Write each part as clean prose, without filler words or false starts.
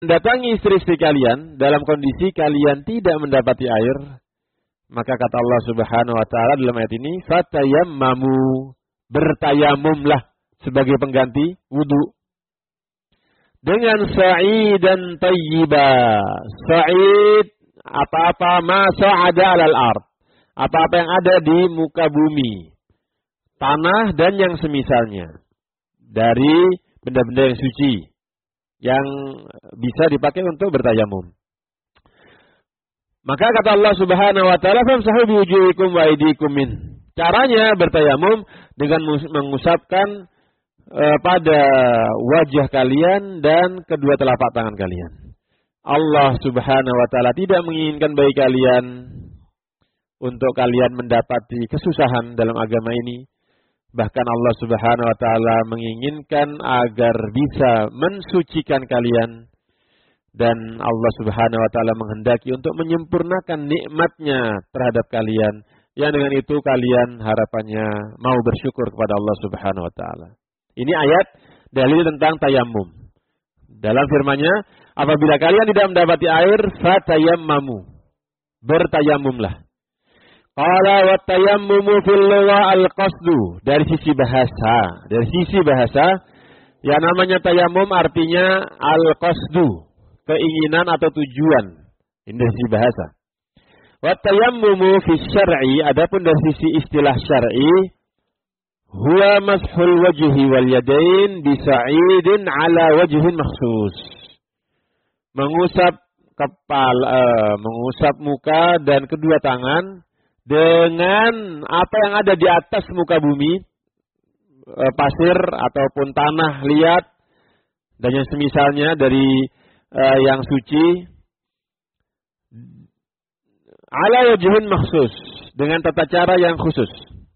datangi istri-istri kalian dalam kondisi kalian tidak mendapati air, maka kata Allah Subhanahu wa taala dalam ayat ini, fatayammamu, bertayamumlah sebagai pengganti wudu dengan sa'idan thayyiba. Sa'id apa-apa ma sa'ada 'alal ard, apa-apa yang ada di muka bumi, tanah dan yang semisalnya dari benda-benda yang suci yang bisa dipakai untuk bertayamum. Maka kata Allah Subhanahu wa taala, famsahu biwujuhikum wa aydikum min. Caranya bertayamum dengan mengusapkan pada wajah kalian dan kedua telapak tangan kalian. Allah Subhanahu wa taala tidak menginginkan bagi kalian untuk kalian mendapati kesusahan dalam agama ini. Bahkan Allah Subhanahu wa taala menginginkan agar bisa mensucikan kalian. Dan Allah Subhanahu wa taala menghendaki untuk menyempurnakan nikmatnya terhadap kalian. Yang dengan itu kalian harapannya mau bersyukur kepada Allah Subhanahu wa taala. Ini ayat dalil tentang tayamum. Dalam firman-Nya, apabila kalian tidak mendapati air, fatayammamu, bertayamumlah. Qala wa tayammumu fil lugha al-qasdu, dari sisi bahasa, yang namanya tayamum artinya al-qasdu, keinginan atau tujuan. Ini dari sisi bahasa. Wa tayammumu fi syar'i, adapun dari sisi istilah syar'i, huwa mashul wajhi wal yadain bi sa'idin ala wajhin makhsus. Mengusap kepala, mengusap muka dan kedua tangan dengan apa yang ada di atas muka bumi, pasir ataupun tanah liat dan yang semisalnya dari yang suci, ala wajhin makhsus, dengan tata cara yang khusus.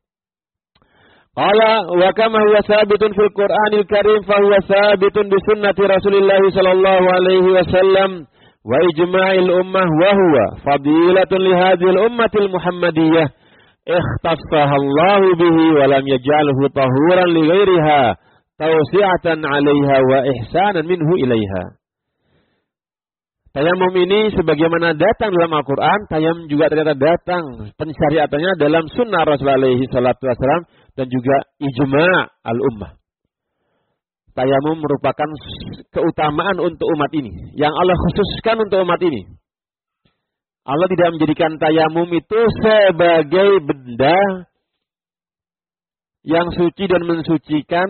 Qala wa kama huwa sabitun fil Qur'anil Karim fa huwa sabitun bi sunnati Rasulillah sallallahu alaihi wasallam wa ijma'il ummah wa huwa fadilatun li hadhil ummatil Muhammadiyah ikhtassaha Allah bihi wa lam yaj'alhu tahuran li ghairiha tawsi'atan 'alaiha wa ihsanan minhu ilaiha. Tayamum ini sebagaimana datang dalam Al-Quran, tayamum juga ternyata datang pensyariatannya dalam sunnah Rasulullah alaihi salatu wasallam dan juga ijma' al-ummah. Tayamum merupakan keutamaan untuk umat ini, yang Allah khususkan untuk umat ini. Allah tidak menjadikan tayamum itu sebagai benda yang suci dan mensucikan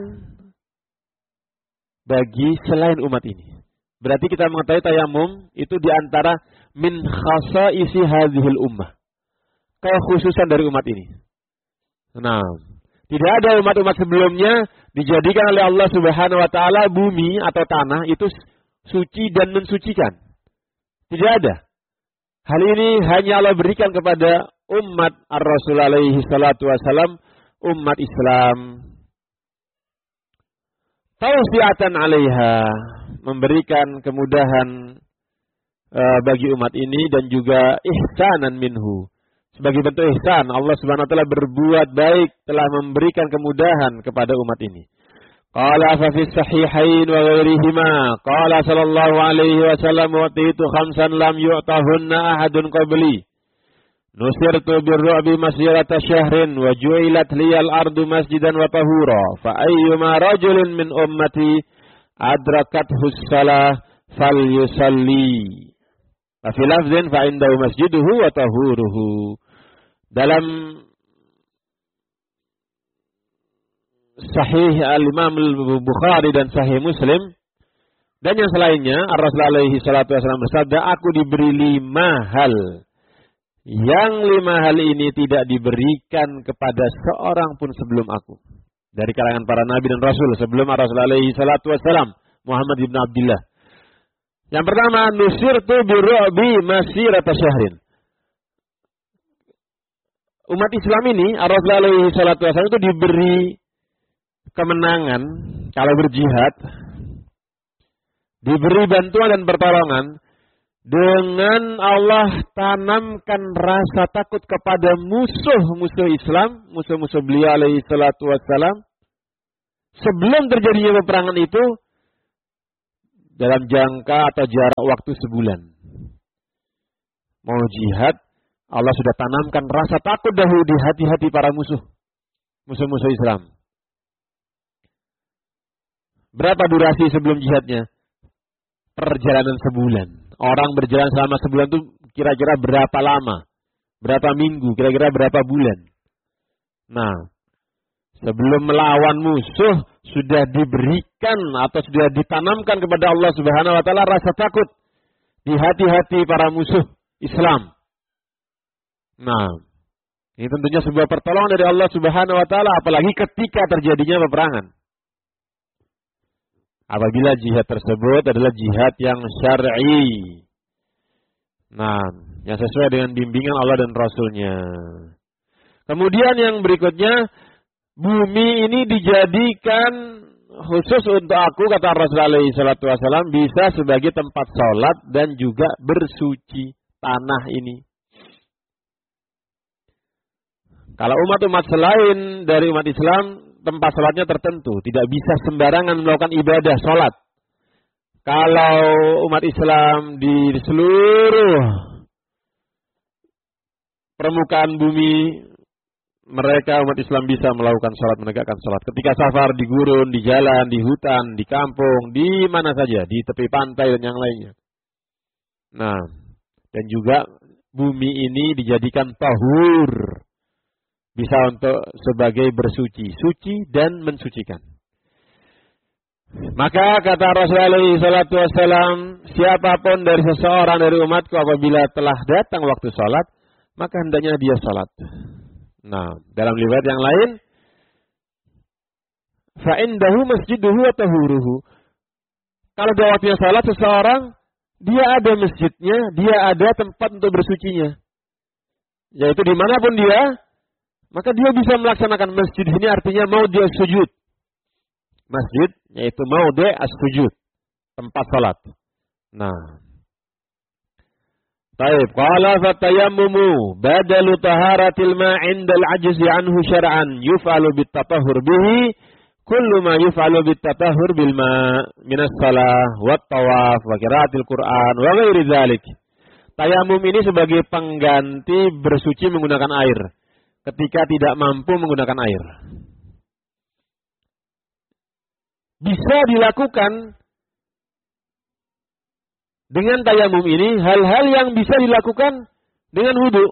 bagi selain umat ini. Berarti kita mengetahui tayamum itu diantara min khasaisi hadhil ummah, kekhususan dari umat ini. Nah, tidak ada umat-umat sebelumnya dijadikan oleh Allah Subhanahu wa taala bumi atau tanah itu suci dan mensucikan. Tidak ada. Hal ini hanya Allah berikan kepada umat Ar-Rasul alaihi salatu wasalam, umat Islam. Tawsi'atan 'alaiha, memberikan kemudahan bagi umat ini dan juga ihsanan minhu. Sebagai bentuk ihsan, Allah Subhanahu wa taala berbuat baik, telah memberikan kemudahan kepada umat ini. Qala fa fi sahihain wa ghairihima, qala sallallahu alaihi wasallam wa titu khamsan lam yu'tahunna ahadun qabli. Nusirtu birru'bi masirata syahrin wa ju'ilat liyal ardu masjidan wa tahura, fa ayyuma rajulin min ummati adrakathu shalah falyusalli. Wa fi lafzin fa indahu masjiduhu wa tahuruhu. Dalam Sahih Al-Imam Al-Bukhari dan Sahih Muslim dan yang selainnya, Ar-Rasul alaihi salatu wasallam bersabda, aku diberi 5 hal. Yang 5 hal ini tidak diberikan kepada seorang pun sebelum aku. Dari kalangan para nabi dan rasul sebelum Ar-Rasul alaihi salatu wasallam, Muhammad ibn Abdullah. Yang pertama, nusirtu birru'bi masirata syahrin. Umat Islam ini, Ar-Rasul alaihi salatu wasallam itu diberi kemenangan kalau berjihad, diberi bantuan dan pertolongan dengan Allah tanamkan rasa takut kepada musuh-musuh Islam, musuh-musuh beliau alaihi salatu wassalam. Sebelum terjadinya peperangan itu, dalam jangka atau jarak waktu sebulan. Mau jihad, Allah sudah tanamkan rasa takut dahulu di hati-hati para musuh-musuh Islam. Berapa durasi sebelum jihadnya? Perjalanan sebulan. Orang berjalan selama sebulan itu kira-kira berapa lama? Berapa minggu? Kira-kira berapa bulan? Nah, sebelum melawan musuh sudah diberikan atau sudah ditanamkan kepada Allah Subhanahu wa taala rasa takut di hati-hati para musuh Islam. Nah, ini tentunya sebuah pertolongan dari Allah Subhanahu wa taala apalagi ketika terjadinya peperangan. Apabila jihad tersebut adalah jihad yang syar'i. Nah, yang sesuai dengan bimbingan Allah dan Rasul-Nya. Kemudian yang berikutnya, bumi ini dijadikan khusus untuk aku, kata Rasulullah SAW, bisa sebagai tempat sholat dan juga bersuci tanah ini. Kalau umat-umat selain dari umat Islam, tempat sholatnya tertentu. Tidak bisa sembarangan melakukan ibadah sholat. Kalau umat Islam di seluruh permukaan bumi, mereka umat Islam bisa melakukan sholat, menegakkan sholat. Ketika safar, di gurun, di jalan, di hutan, di kampung, di mana saja, di tepi pantai dan yang lainnya. Nah, dan juga bumi ini dijadikan tahur. Bisa untuk sebagai bersuci, suci dan mensucikan. Maka kata Rasulullah SAW, siapapun dari seseorang dari umatku apabila telah datang waktu sholat, maka hendaknya dia sholat. Nah, dalam riwayat yang lain, fa'indahu masjiduhu wa tahuruhu. Kalau dia waktunya sholat seseorang, dia ada masjidnya, dia ada tempat untuk bersucinya. Yaitu dimanapun dia, maka dia bisa melaksanakan masjid ini artinya maudhi' as-sujud. Masjid yaitu maudhi' as-sujud, tempat salat. Nah. Baik, qala fatayammumu badalu taharatil ma' 'inda al-'ajzi 'anhu syar'an yuf'alu bit-tatahhur bihi kullu ma yuf'alu bit-tatahhur bil ma' min as-shalah wat tawaf wa qiraatil Qur'an wa ghairi dzalik. Tayamum ini sebagai pengganti bersuci menggunakan air ketika tidak mampu menggunakan air. Bisa dilakukan dengan tayamum ini hal-hal yang bisa dilakukan dengan wudu.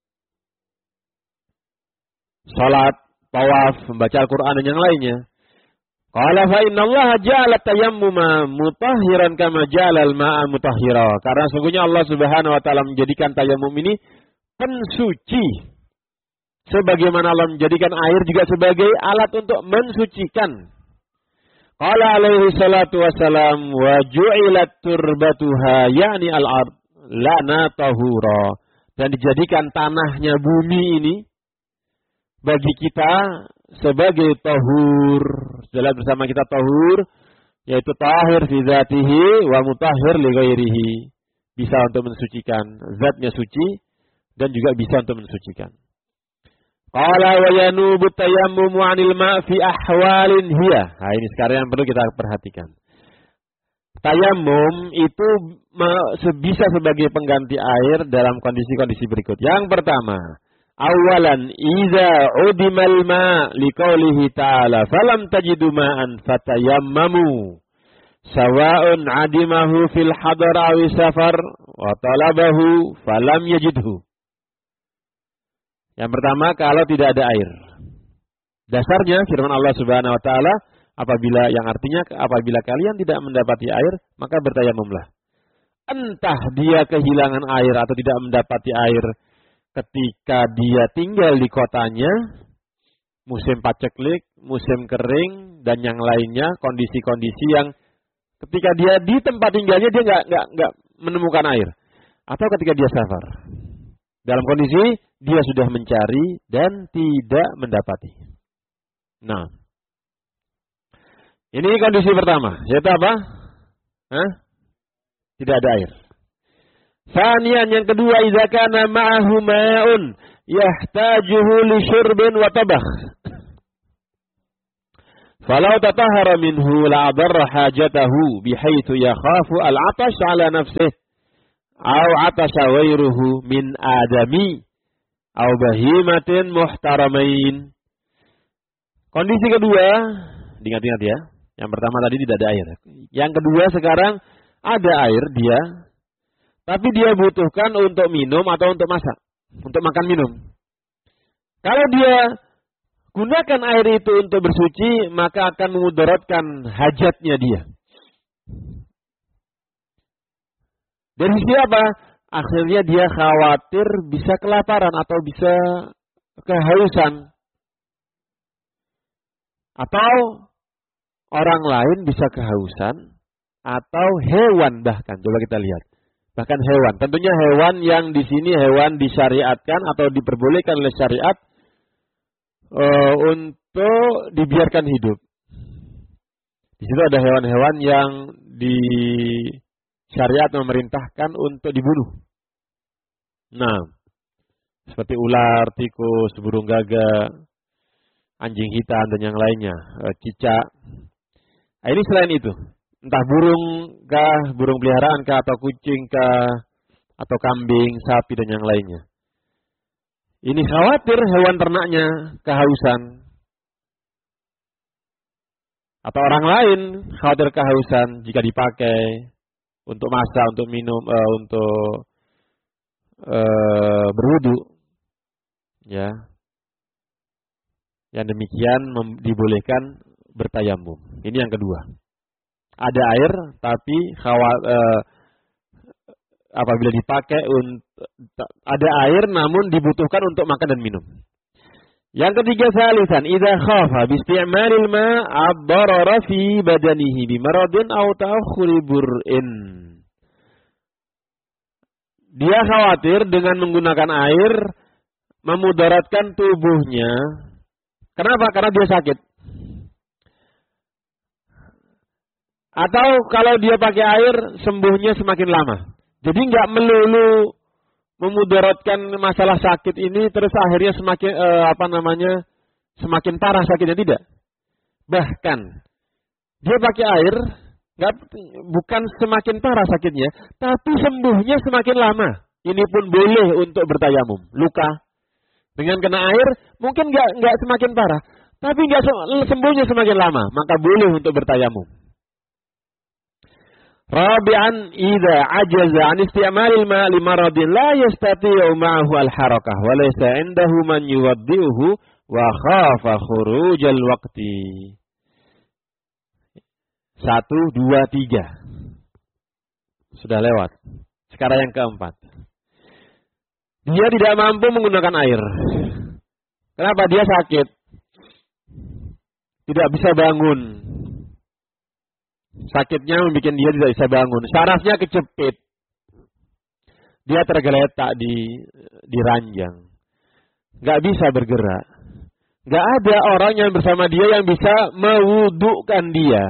Salat, tawaf, membaca Al-Quran dan yang lainnya. Qala fa innallaha ja'ala tayammuma mutahhiran kama ja'ala al-ma'a mutahhira. Karena sungguhnya Allah Subhanahu wa taala menjadikan tayamum ini pensuci. Sebagaimana Allah menjadikan air juga sebagai alat untuk mensucikan. Qala alaihi salatu wassalam wa ju'ilat turbatuha ya'ni al-ard lana tahura. Dan dijadikan tanahnya bumi ini bagi kita sebagai tahur. Jelas bersama kita tahur, yaitu tahir fi dzatihi wa mutahhir li ghairihi. Bisa untuk mensucikan, zatnya suci dan juga bisa untuk mensucikan. Qala wa yanubu tayammumu 'anil ma' fi ahwalin hiya. Nah, ini sekarang yang perlu kita perhatikan. Tayammum itu bisa sebagai pengganti air dalam kondisi-kondisi berikut. Yang pertama, awalan idza udimal ma' liqaulihi ta'ala falam tajidu ma'an fatayammamu sawa'un 'adimahu fil hadar aw safar wa talabahu falam yajidhu. Yang pertama, kalau tidak ada air. Dasarnya firman Allah Subhanahu wa taala, apabila kalian tidak mendapati air, maka bertayamumlah. Entah dia kehilangan air atau tidak mendapati air ketika dia tinggal di kotanya, musim paceklik, musim kering dan yang lainnya, kondisi-kondisi yang ketika dia di tempat tinggalnya dia enggak menemukan air, atau ketika dia safar. Dalam kondisi dia sudah mencari dan tidak mendapati. Nah, ini kondisi pertama, yaitu apa? Tidak ada air. Sanian, yang kedua, idza kana ma'ahu ma'un yahtajuhu li syurbin wa tabakh Falau tatahhara minhu la'adarra hajatahu bihaitsu yakhafu al-'atash 'ala nafsihi aw 'atasha ghairuhu min adami aw bahimatin muhtaramain. Kondisi kedua, diingat-ingat ya. Yang pertama tadi tidak ada air. Yang kedua sekarang ada air dia, tapi dia butuhkan untuk minum atau untuk masak, untuk makan minum. Kalau dia gunakan air itu untuk bersuci, maka akan memudaratkan hajatnya dia. Dari sisi apa? Akhirnya dia khawatir bisa kelaparan atau bisa kehausan. Atau orang lain bisa kehausan. Atau hewan bahkan. Coba kita lihat. Bahkan hewan. Tentunya hewan yang di sini hewan disyariatkan atau diperbolehkan oleh syariat untuk dibiarkan hidup. Di situ ada hewan-hewan yang syariat memerintahkan untuk dibunuh. Nah, seperti ular, tikus, burung gagak, anjing hitam dan yang lainnya, cicak. Nah, ini selain itu, entah burung kah, burung peliharaan kah, atau kucing kah, atau kambing, sapi dan yang lainnya. Ini khawatir hewan ternaknya kehausan. Atau orang lain khawatir kehausan jika dipakai untuk masak, untuk minum, untuk berwudu. Ya. Yang demikian dibolehkan bertayamum. Ini yang kedua. Ada air tapi apabila dipakai ada air namun dibutuhkan untuk makan dan minum. Yang ketiga salisan, idza khafa bi isti'malil ma' ad-darara fi badanihi bi maradin aw ta'akhuri bur'in. Dia khawatir dengan menggunakan air memudaratkan tubuhnya. Kenapa? Karena dia sakit. Atau kalau dia pakai air sembuhnya semakin lama. Jadi nggak melulu memudaratkan masalah sakit ini terus akhirnya semakin semakin parah sakitnya, tidak. Bahkan dia pakai air bukan semakin parah sakitnya, tapi sembuhnya semakin lama. Ini pun boleh untuk bertayamum. Luka dengan kena air mungkin nggak semakin parah, tapi nggak sembuhnya semakin lama, maka boleh untuk bertayamum. Rabi'an idza ajaza an isti'malil ma' li maradin la yastati'u ma'ahu al-harakah wa laysa 'indahu man yuwaddi'uhu wa khafa khurujal waqti. 1, 2, 3. Sudah lewat. Sekarang yang keempat. Dia tidak mampu menggunakan air. Kenapa? Dia sakit. Tidak bisa bangun. Sakitnya membuat dia tidak bisa bangun. Sarafnya kecepit. Dia tergeletak di ranjang. Gak bisa bergerak. Gak ada orang yang bersama dia yang bisa mewudukan dia.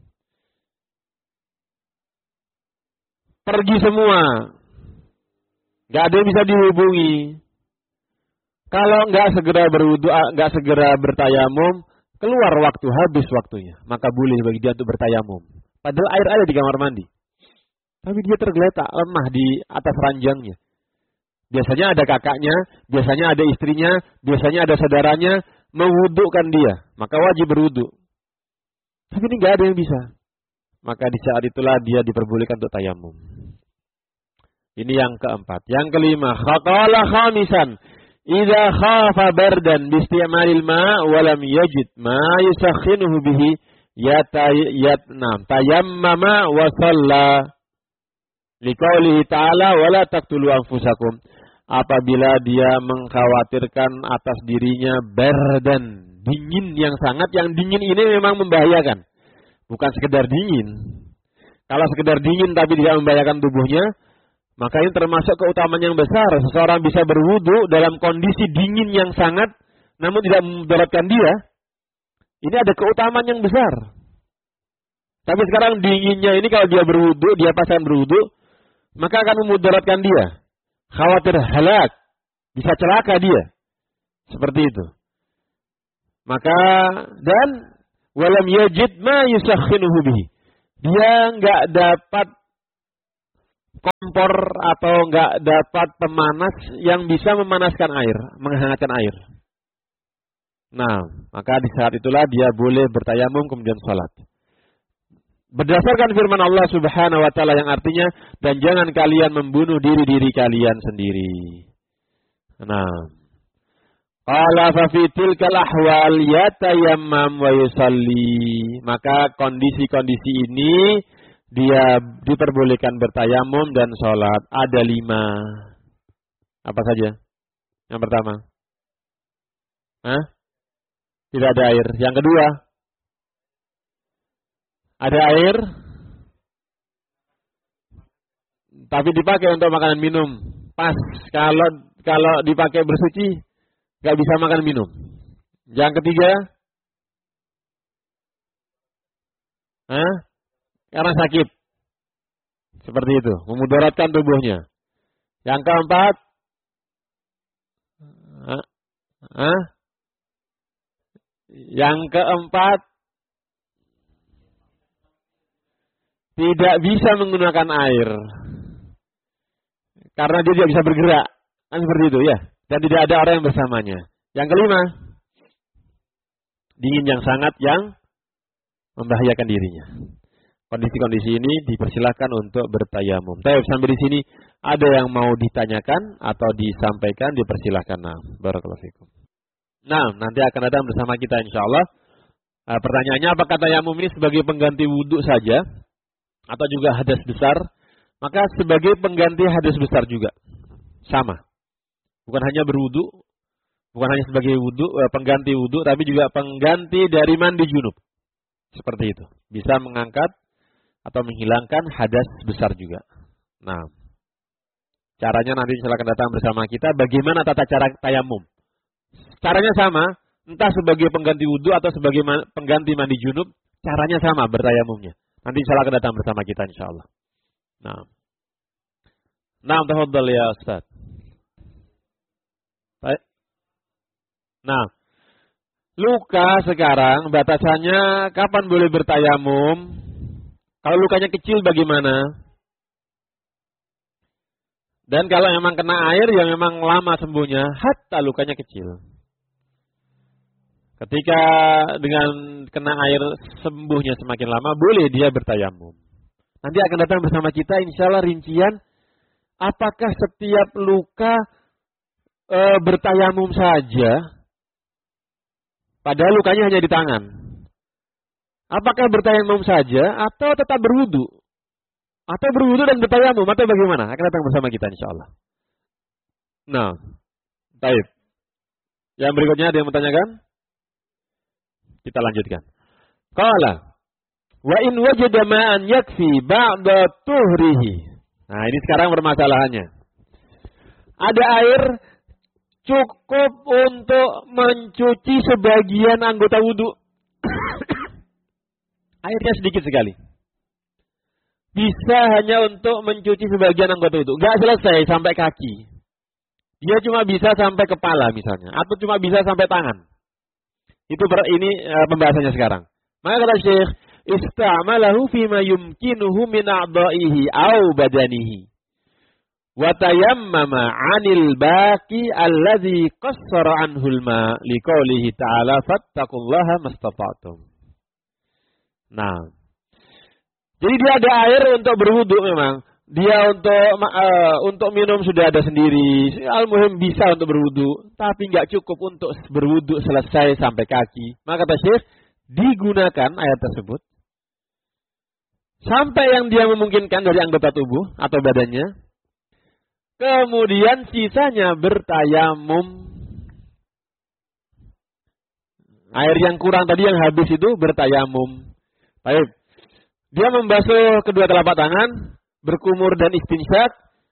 Pergi semua. Gak ada yang bisa dihubungi. Kalau gak segera berwudu, gak segera bertayamum, keluar waktu, habis waktunya. Maka boleh bagi dia untuk bertayamum. Padahal air ada di kamar mandi. Tapi dia tergeletak, lemah di atas ranjangnya. Biasanya ada kakaknya, biasanya ada istrinya, biasanya ada saudaranya, mewudukan dia. Maka wajib berwudu. Tapi ini gak ada yang bisa. Maka di saat itulah dia diperbolehkan untuk tayamum. Ini yang keempat. Yang kelima, khaqala khamisan. Idza khafa bardan bi isti'malil ma' wa lam yajid ma yusakhinuhu bihi tayammama wa shalla. Liqaulihi ta'ala wa la taqtulu anfusakum. Apabila dia mengkhawatirkan atas dirinya bardan, dingin yang sangat, yang dingin ini memang membahayakan. Bukan sekedar dingin. Kalau sekedar dingin tapi tidak membahayakan tubuhnya, maka ini termasuk keutamaan yang besar. Seseorang bisa berwudu dalam kondisi dingin yang sangat, namun tidak memudaratkan dia. Ini ada keutamaan yang besar. Tapi sekarang dinginnya ini kalau dia berwudu, dia pasangan berwudu, maka akan memudaratkan dia. Khawatir halak, bisa celaka dia. Seperti itu. Maka, dan walam yajid ma yusakhinuhu bihi. Dia enggak dapat kompor atau enggak dapat pemanas yang bisa memanaskan air, menghangatkan air. Nah, maka di saat itulah dia boleh bertayamum kemudian salat. Berdasarkan firman Allah Subhanahu wa taala yang artinya, dan jangan kalian membunuh diri-diri kalian sendiri. Nah, qala fa fi tilkal ahwal yatayammam wa yusalli. Maka kondisi-kondisi ini dia diperbolehkan bertayamum dan sholat. Ada 5. Apa saja? Yang pertama, tidak ada air. Yang kedua, ada air, tapi dipakai untuk makanan minum. Pas kalau dipakai bersuci, nggak bisa makan minum. Yang ketiga, karena sakit, seperti itu, memudaratkan tubuhnya. Yang keempat, tidak bisa menggunakan air karena dia tidak bisa bergerak, kan seperti itu ya. Dan tidak ada orang yang bersamanya. Yang kelima, dingin yang sangat yang membahayakan dirinya. Kondisi-kondisi ini dipersilahkan untuk bertayamum. Tapi sampai di sini ada yang mau ditanyakan atau disampaikan, dipersilahkan. Nah, barakallahu fikum. Nah, nanti akan datang bersama kita insyaallah. Pertanyaannya, apakah tayamum ini sebagai pengganti wudhu saja atau juga hadas besar? Maka sebagai pengganti hadas besar juga. Sama. Bukan hanya berwudhu, bukan hanya sebagai wudhu, pengganti wudhu, tapi juga pengganti dari mandi junub. Seperti itu. Bisa mengangkat atau menghilangkan hadas besar juga. Nah, caranya nanti silakan datang bersama kita. Bagaimana tata cara tayamum? Caranya sama, entah sebagai pengganti wudhu atau sebagai pengganti mandi junub, caranya sama bertayamumnya. Nanti silakan datang bersama kita insyaallah. Nah, tafadhal ya Ustaz. Nah, luka sekarang batasannya kapan boleh bertayamum? Kalau lukanya kecil bagaimana? Dan kalau memang kena air yang memang lama sembuhnya, hatta lukanya kecil. Ketika dengan kena air sembuhnya semakin lama, boleh dia bertayamum. Nanti akan datang bersama kita insyaallah rincian apakah setiap luka bertayamum saja, padahal lukanya hanya di tangan. Apakah bertayamum saja atau tetap berwudu? Atau berwudu dan bertayamum atau bagaimana? Akan datang bersama kita insyaallah. Nah, baik. Yang berikutnya ada yang bertanyakan? Kita lanjutkan. Qala wa in wajada ma'an yakfi ba'da tuhrihi. Nah, ini sekarang permasalahannya. Ada air cukup untuk mencuci sebagian anggota wudu. Airnya sedikit sekali. Bisa hanya untuk mencuci sebagian anggota wudu. Gak selesai sampai kaki. Dia cuma bisa sampai kepala misalnya. Atau cuma bisa sampai tangan. Ini pembahasannya sekarang. Maka kata Syekh, ista'malahu fima yumkinuhu min a'dha'ihi aw badanihi. Wa tayammama 'anil baqi alladhi qassara 'anhu al-ma' liqaulihi ta'ala fattaqullaha mastata'tum. Nah, jadi dia ada air untuk berwudu memang. Dia untuk minum sudah ada sendiri. Al-muhim bisa untuk berwudu, tapi nggak cukup untuk berwudu selesai sampai kaki. Maka kata Syekh, digunakan ayat tersebut sampai yang dia memungkinkan dari anggota tubuh atau badannya. Kemudian sisanya bertayamum. Air yang kurang tadi yang habis itu bertayamum. Baik. Dia membasuh kedua telapak tangan, berkumur dan istinsyak,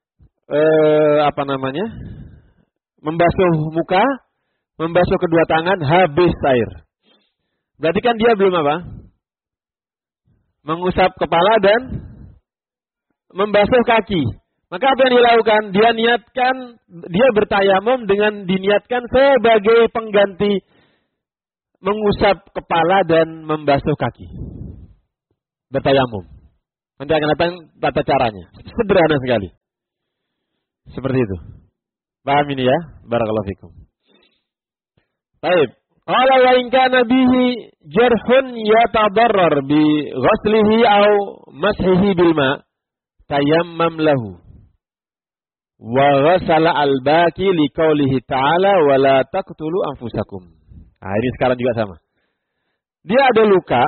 membasuh muka, membasuh kedua tangan, habis air. Berarti kan dia belum apa? Mengusap kepala dan membasuh kaki. Maka apa yang dilakukan? Dia bertayamum dengan diniatkan sebagai pengganti mengusap kepala dan membasuh kaki. Bertayamum. Nanti akan datang tata caranya. Sederhana sekali. Seperti itu. Paham ini ya? Barakallahu fikum. Baik. Qala wa in kana bihi jarhun yatadarrar bi ghaslihi aw mashihi bil ma tayammam lahu. Wa ghasala al-baqi li qoulihi ta'ala wa la taqtulu anfusakum. Nah, ini sekarang juga sama. Dia ada luka.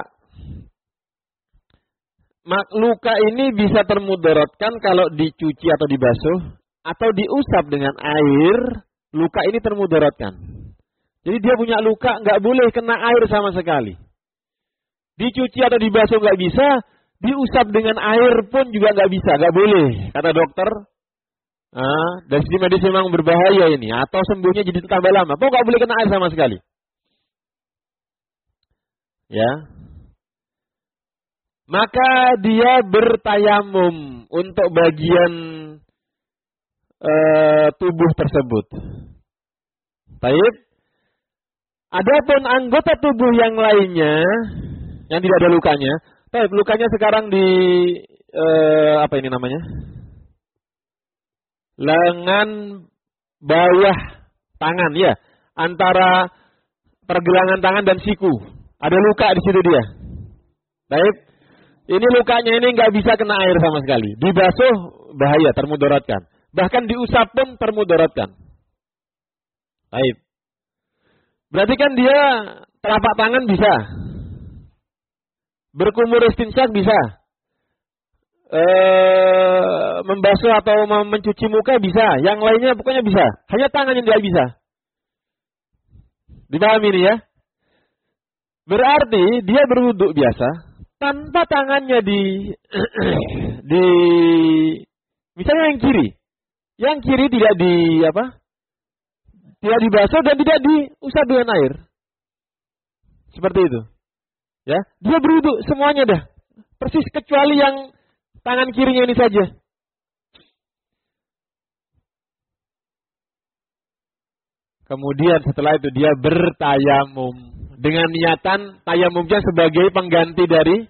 Luka ini bisa termudaratkan kalau dicuci atau dibasuh atau diusap dengan air, luka ini termudaratkan. Jadi dia punya luka, nggak boleh kena air sama sekali. Dicuci atau dibasuh nggak bisa, diusap dengan air pun juga nggak bisa, nggak boleh. Kata dokter, dari sisi medis memang berbahaya ini, atau sembuhnya jadi tambah lama. Pokoknya nggak boleh kena air sama sekali. Ya. Maka dia bertayamum untuk bagian tubuh tersebut. Baik. Adapun anggota tubuh yang lainnya yang tidak ada lukanya, baik, lukanya sekarang di apa ini namanya? Lengan bawah tangan ya, antara pergelangan tangan dan siku. Ada luka di situ dia. Baik. Ini lukanya ini nggak bisa kena air sama sekali. Dibasuh bahaya, termudaratkan. Bahkan diusap pun termudaratkan. Baik. Berarti kan dia telapak tangan bisa. Berkumur istinsyak bisa. Membasuh atau mencuci muka bisa. Yang lainnya pokoknya bisa. Hanya tangan yang tidak bisa. Dipahami ini ya? Berarti dia berwudu biasa. Tanpa tangannya di misalnya yang kiri. Yang kiri tidak tidak dibasuh dan tidak diusap dengan air. Seperti itu. Ya, dia berwudu semuanya dah. Persis kecuali yang tangan kirinya ini saja. Kemudian setelah itu dia bertayamum dengan niatan tayamumnya sebagai pengganti dari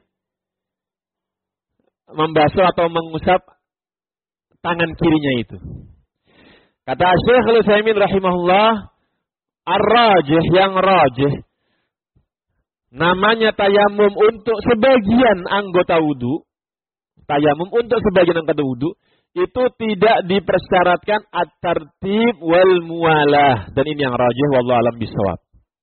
membasuh atau mengusap tangan kirinya itu. Kata Syekh Al-Utsaimin rahimahullah, ar-rajih, yang rajih, namanya tayamum untuk sebagian anggota wudu, tayamum untuk sebagian anggota wudu, itu tidak dipersyaratkan at-tartib wal muwalah. Dan ini yang rajih, wallahu alam bisawab.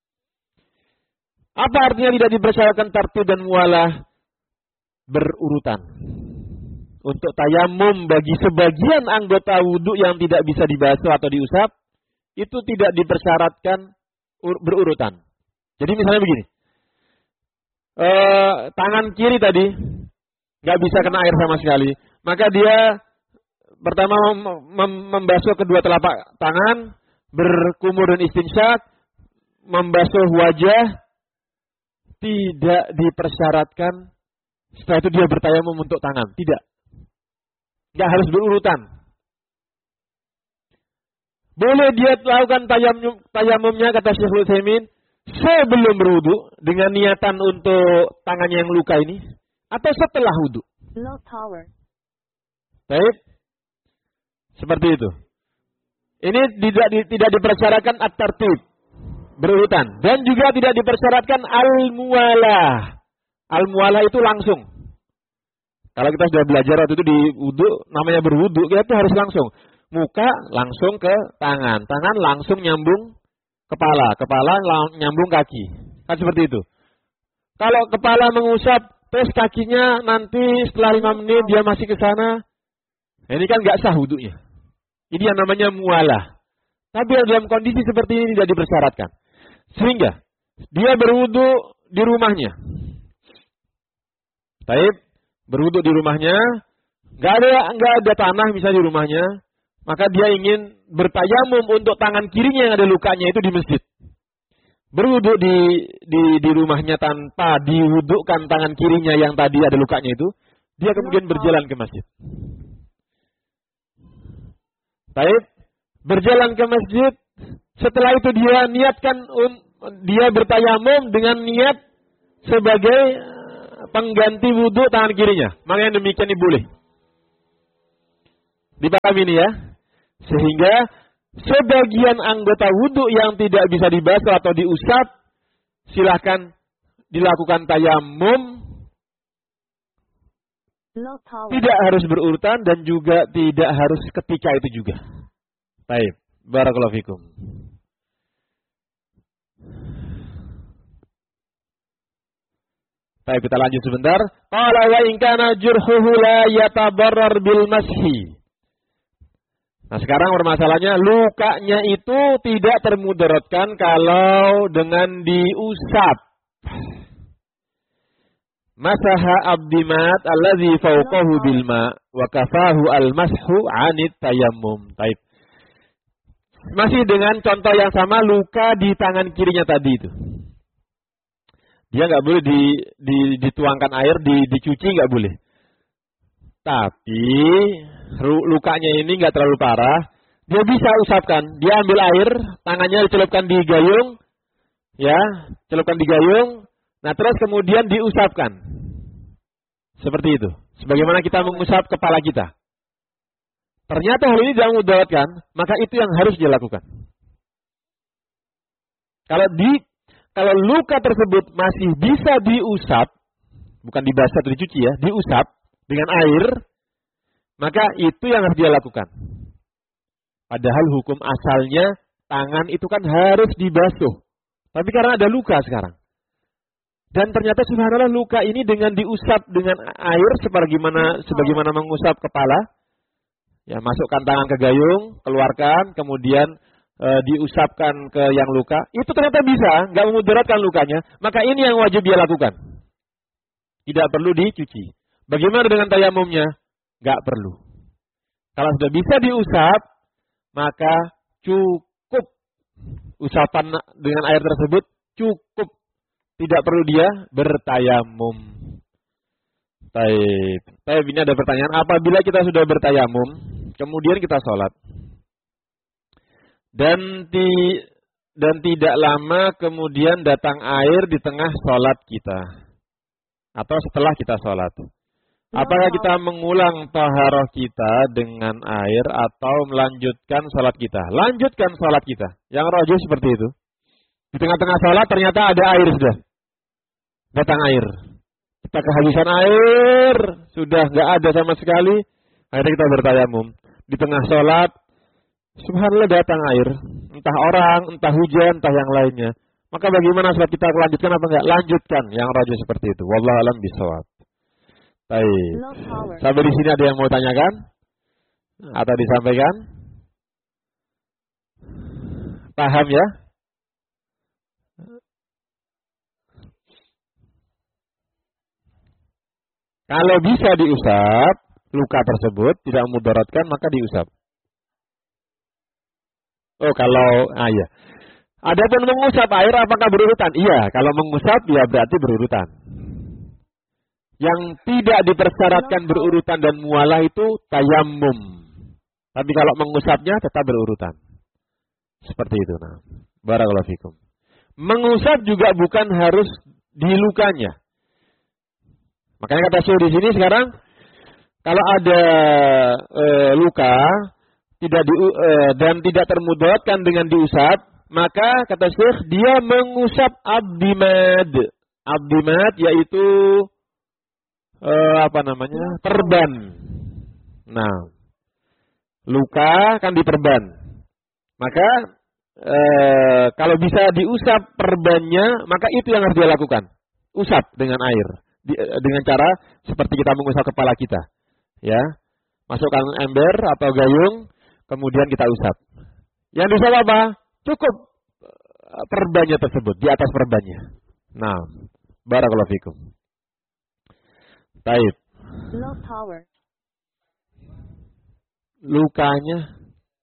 Apa artinya tidak dipersyaratkan tartib dan muwalah? Berurutan. Untuk tayamum bagi sebagian anggota wudu yang tidak bisa dibasuh atau diusap, itu tidak dipersyaratkan berurutan. Jadi misalnya begini, tangan kiri tadi nggak bisa kena air sama sekali, maka dia pertama membasuh kedua telapak tangan, berkumur dan istinsyak, membasuh wajah, tidak dipersyaratkan. Setelah itu dia bertayamum untuk tangan. Tidak. Nggak harus berurutan. Boleh dia lakukan tayamumnya, kata Syekhul Utsaimin, sebelum berwudu dengan niatan untuk tangannya yang luka ini, atau setelah wudu. Low power. Baik. Seperti itu. Ini tidak dipersyaratkan at-tartib, berurutan, dan juga tidak dipersyaratkan al-muwalah. Al-muwalah itu langsung. Kalau kita sudah belajar waktu itu di wudu, namanya berwudu, kita itu harus langsung. Muka langsung ke tangan, tangan langsung nyambung kepala, kepala nyambung kaki. Kan seperti itu. Kalau kepala mengusap, terus kakinya nanti setelah 5 menit dia masih ke sana, ini kan nggak sah wudunya. Ini yang namanya muwalah. Tapi dalam kondisi seperti ini tidak dipersyaratkan. Sehingga dia berwudu di rumahnya. Baik, berwudu di rumahnya, nggak ada tanah misalnya di rumahnya, maka dia ingin bertayamum untuk tangan kirinya yang ada lukanya itu di masjid. Berwudu di rumahnya tanpa diwudukan tangan kirinya yang tadi ada lukanya itu, dia kemudian berjalan ke masjid. Baik, berjalan ke masjid, setelah itu dia niatkan dia bertayamum dengan niat sebagai pengganti wudhu tangan kirinya. Maka yang demikian ini boleh. Dipahami ini ya. Sehingga sebagian anggota wudhu yang tidak bisa dibasuh atau diusap, silahkan dilakukan tayamum. Tidak harus berurutan dan juga tidak harus ketika itu juga. Baik, barakallahu fikum. Baik, kita lanjut sebentar. Qala wa in kana jurhuhu la yatadarrar bil mashi. Nah, sekarang permasalahannya lukanya itu tidak termudaratkan kalau dengan diusap. Masaha abdimat alladzi fawqahu bil ma wa kafahu al mashu 'anit tayammum. Baik. Masih dengan contoh yang sama, luka di tangan kirinya tadi itu. Dia nggak boleh dituangkan air, dicuci nggak boleh. Tapi lukanya ini nggak terlalu parah, dia bisa usapkan. Dia ambil air, tangannya dicelupkan di gayung, ya, celupkan di gayung. Nah, terus kemudian diusapkan. Seperti itu. Sebagaimana kita mengusap kepala kita. Ternyata hal ini tidak memudaratkan, maka itu yang harus dia lakukan. Kalau luka tersebut masih bisa diusap, bukan dibasuh atau dicuci ya, diusap dengan air, maka itu yang harus dia lakukan. Padahal hukum asalnya tangan itu kan harus dibasuh. Tapi karena ada luka sekarang. Dan ternyata subhanallah luka ini dengan diusap dengan air sebagaimana mengusap kepala. Ya, masukkan tangan ke gayung, keluarkan, kemudian diusapkan ke yang luka. Itu ternyata bisa, nggak memudaratkan lukanya. Maka ini yang wajib dia lakukan. Tidak perlu dicuci. Bagaimana dengan tayamumnya? Nggak perlu. Kalau sudah bisa diusap, maka cukup usapan dengan air tersebut cukup. Tidak perlu dia bertayamum. Taib, ini ada pertanyaan. Apabila kita sudah bertayamum, kemudian kita sholat. Dan tidak lama kemudian datang air di tengah sholat kita. Atau setelah kita sholat. Apakah kita mengulang taharah kita dengan air atau melanjutkan sholat kita? Lanjutkan sholat kita. Yang rajih seperti itu. Di tengah-tengah sholat ternyata ada air sudah. Datang air. Kita kehabisan air. Sudah nggak ada sama sekali. Akhirnya kita bertayamum. Di tengah sholat. Subhanallah datang air. Entah orang, entah hujan, entah yang lainnya. Maka bagaimana sholat kita lanjutkan apa enggak? Lanjutkan. Yang rajih seperti itu. Wallahu a'lam bishawab. Baik. Sampai di sini ada yang mau tanyakan? Atau disampaikan? Paham ya? Kalau bisa diusap, luka tersebut tidak memudaratkan, maka diusap. Oh, ya. Adapun mengusap air apakah berurutan? Iya, kalau mengusap ya berarti berurutan. Yang tidak dipersyaratkan berurutan dan mualah itu tayammum. Tapi kalau mengusapnya tetap berurutan. Seperti itu. Nah, barakallahu fikum. Mengusap juga bukan harus di lukanya. Makanya kata Syekh di sini sekarang, kalau ada luka dan tidak termudaratkan dengan diusap, maka kata Syekh dia mengusap abdimad. Abdimad yaitu perban. Nah, luka kan diperban. Maka kalau bisa diusap perbannya, maka itu yang harus dia lakukan. Usap dengan air. Dengan cara seperti kita mengusap kepala kita. Ya. Masukkan ember atau gayung, kemudian kita usap. Yang diusap apa? Cukup perbannya tersebut, di atas perbannya. Nah, barakallahu fikum. Baik. Lukanya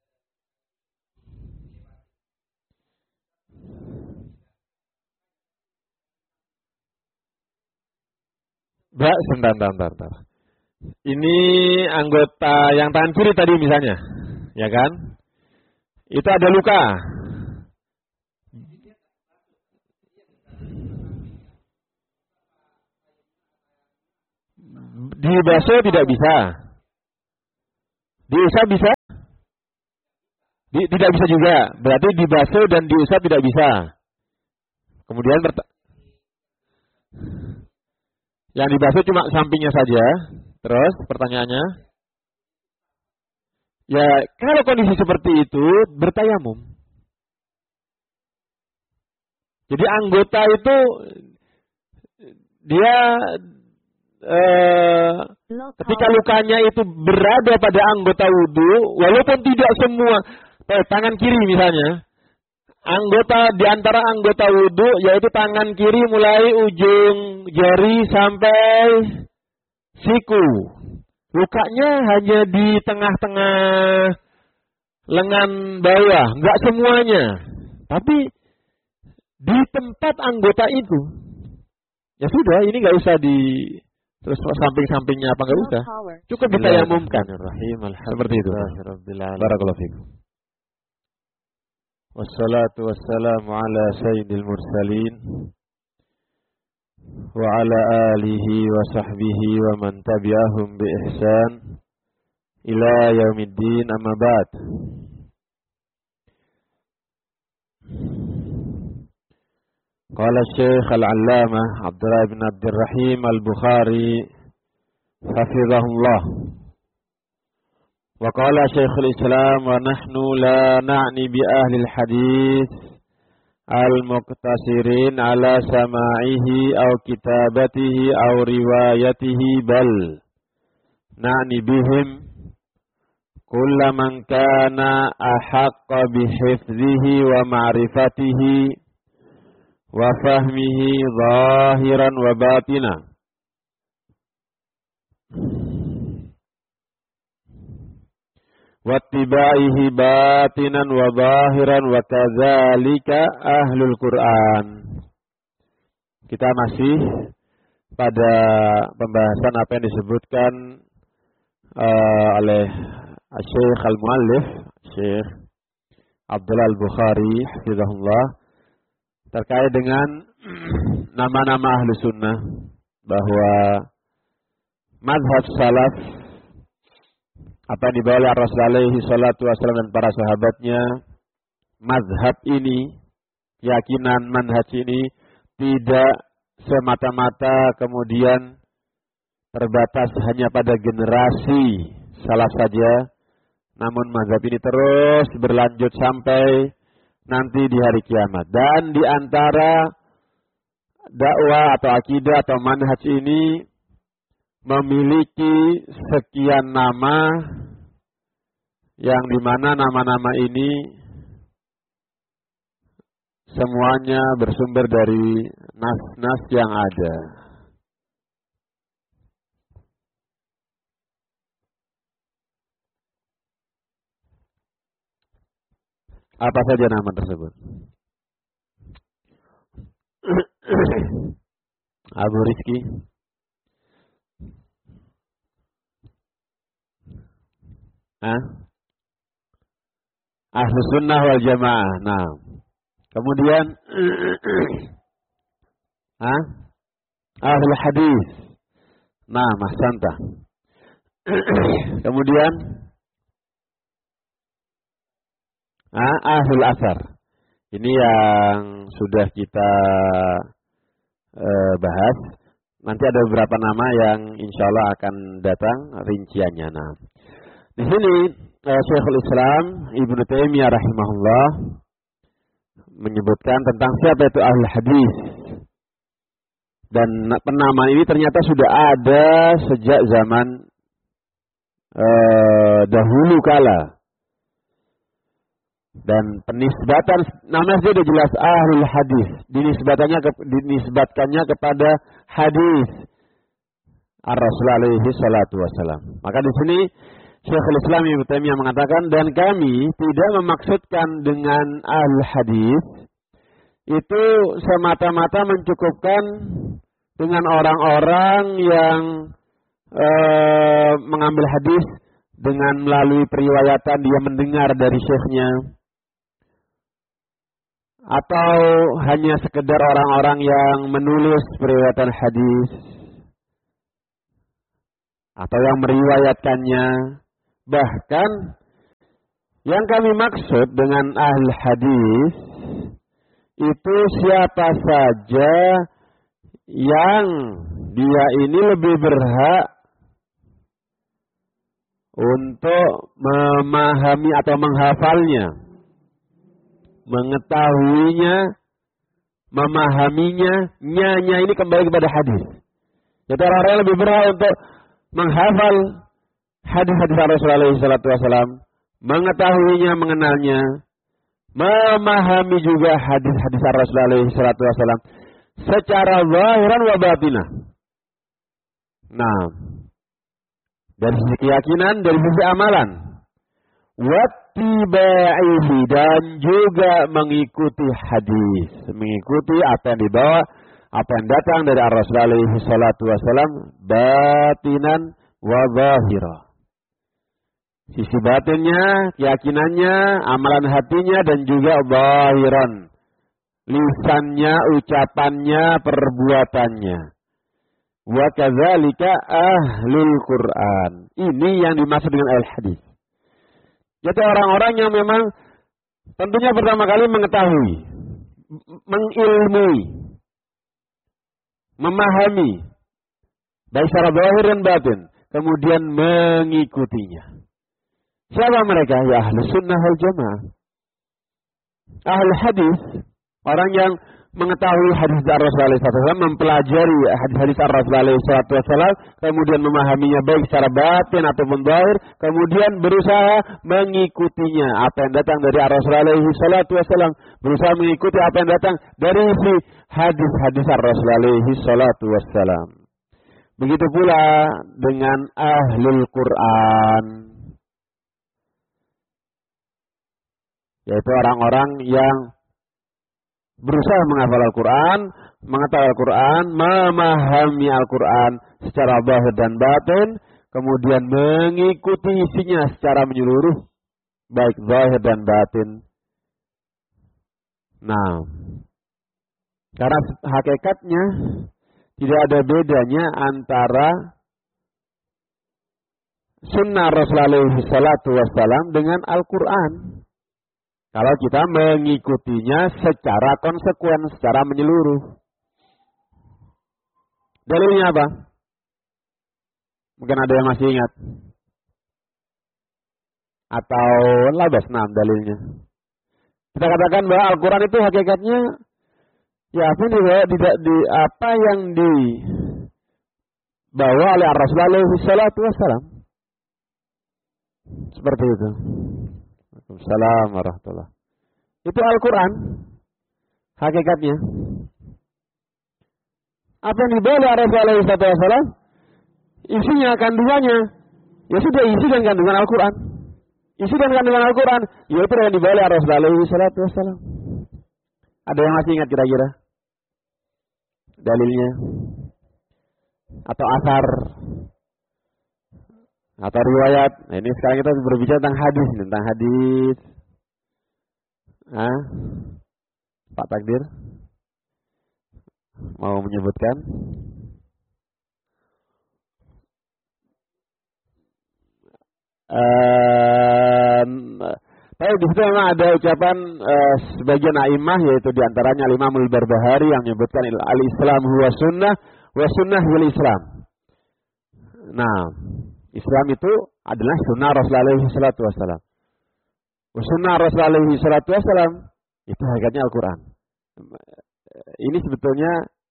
sebentar. Ini anggota yang tangan kiri tadi misalnya, ya kan? Itu ada luka. Dibasuh tidak bisa. Diusap bisa? Tidak bisa juga. Berarti dibasuh dan diusap tidak bisa. Kemudian yang dibasuh cuma sampingnya saja. Terus pertanyaannya, ya kalau kondisi seperti itu bertayamum. Jadi anggota itu dia ketika lukanya itu berada pada anggota wudu, walaupun tidak semua, tangan kiri misalnya, di antara anggota wudu yaitu tangan kiri mulai ujung jari sampai siku. Lukanya hanya di tengah-tengah lengan bawah, enggak semuanya. Tapi di tempat anggota itu, ya sudah, ini enggak usah terus samping-sampingnya apa enggak usah. Cukup ditayamumkan. Seperti itu. Barakallahu fikum. Wassalatu wassalamu ala sayyidil mursalin wa ala alihi wa sahbihi wa man tabi'ahum bi ihsan ila yaumiddin, amma ba'd. Qala Syekh Al-Allamah Abdullah bin Abdurrahim Al-Bukhari hafizahullah, wa qala Syekhul Islam wa nahnu la na'ni bi ahli al-hadith al-muqtasirin ala sama'ihi aw kitabatihi aw riwayatihi, bal na'ni bihim kulla man kana ahaqqa bihifzihi wa ma'rifatihi wa fahmihi zahiran wa batina. Wattibaihi batinan wa zahiran wa kadzalika ahlul Quran. Kita masih pada pembahasan apa yang disebutkan oleh Syekh Al-Muallif, Syekh Abdullah Al-Bukhari hafizahullah, terkait dengan nama-nama ahlu sunnah, bahwa mazhab salaf apa yang dibawa oleh Rasulullah alaihi salatu wasallam dan para sahabatnya, mazhab ini, keyakinan manhaj ini tidak semata-mata kemudian terbatas hanya pada generasi salaf saja, namun mazhab ini terus berlanjut sampai nanti di hari kiamat. Dan di antara dakwah atau akidah atau manhaj ini memiliki sekian nama, yang dimana nama-nama ini semuanya bersumber dari nas-nas yang ada. Apa saja nama tersebut? Abu Rizki, Ahlus Sunnah wal Jamaah. Nah, kemudian Ahlul Hadis. Nah, mahsanta. Kemudian Ahlul Athar. Ini yang sudah kita bahas. Nanti ada beberapa nama yang insya Allah akan datang rinciannya. Nah, di sini Syekhul Islam Ibnu Taimiyah rahimahullah menyebutkan tentang siapa itu Ahlul Hadis. Dan penamaan ini ternyata sudah ada sejak zaman dahulu kala. Dan penisbatan namanya sudah jelas Ahlul Hadis, dinisbatkannya kepada hadis Ar-Rasul alaihi salatu wasalam. Maka di sini Syekhul Islam Ibnu Taimiyah mengatakan, dan kami tidak memaksudkan dengan Ahlul Hadis itu semata-mata mencukupkan dengan orang-orang yang mengambil hadis dengan melalui periwayatan, dia mendengar dari syekhnya, atau hanya sekedar orang-orang yang menulis periwayatan hadis. atau yang meriwayatkannya. Bahkan yang kami maksud dengan ahli hadis itu siapa saja yang dia ini lebih berhak untuk memahami atau menghafalnya, mengetahuinya, memahaminya, nya ini kembali kepada hadis. Jadi orang-orang yang lebih berhak untuk menghafal hadis-hadis Rasulullah SAW, mengetahuinya, mengenalnya, memahami juga hadis-hadis Rasulullah SAW secara zahiran wa batinah. Nah, dari sisi keyakinan, dari sisi amalan, wattiba'ihi, dan juga mengikuti hadis, mengikuti apa yang dibawa, apa yang datang dari Rasulullah SAW, batinan wa zahira. Sisi batinnya, keyakinannya, amalan hatinya, dan juga zahiran, lisannya, ucapannya, perbuatannya. Wa kadzalika ahlul Quran. Ini yang dimaksud dengan al-hadis. Jadi orang-orang yang memang tentunya pertama kali mengetahui, mengilmui, memahami, baik secara zahir dan batin, kemudian mengikutinya. Siapa mereka? Ya ahli sunnah wal jamaah. Ahli hadis, orang yang mengetahui hadis dari Rasulullah SAW, mempelajari hadis-hadis Rasulullah SAW, kemudian memahaminya baik secara batin ataupun zahir, kemudian berusaha mengikutinya apa yang datang dari Rasulullah SAW, berusaha mengikuti apa yang datang dari hadis-hadis Rasulullah SAW. Begitu pula dengan ahlul Quran, yaitu orang-orang yang berusaha menghafal Al-Quran, mengetahui Al-Quran, memahami Al-Quran secara zahir dan batin, kemudian mengikuti isinya secara menyeluruh, baik zahir dan batin. Nah, karena hakikatnya tidak ada bedanya antara sunnah Rasulullah SAW dengan Al-Quran. Kalau kita mengikutinya secara konsekuen, secara menyeluruh. Dalilnya apa? Mungkin ada yang masih ingat. Atau labas, dalilnya. Kita katakan bahwa Al-Quran itu hakikatnya, ya apa yang dibawa oleh Rasulullah SAW. Seperti itu. Waalaikumsalam warahmatullahi. Itu Al-Quran hakikatnya. Apa yang dibawa oleh Rasulullah SAW, isinya, kandungannya, ya sudah isi dan kandungan Al-Quran. Isi dan kandungan Al-Quran, yaitu yang dibawa oleh Rasulullah SAW. Ada yang masih ingat kira-kira dalilnya? Atau asar? Atau riwayat? Nah, ini sekarang kita berbicara tentang hadis. Pak Takdir mau menyebutkan? Tapi di situ memang ada ucapan sebagian a'immah, yaitu diantaranya Imam Al-Barbahari yang menyebutkan al-Islam huwa sunnah wa sunnah wal Islam. Nah, Islam itu adalah sunnah Rasulullah SAW. Sunnah Rasulullah SAW itu hakikatnya Al-Quran. Ini sebetulnya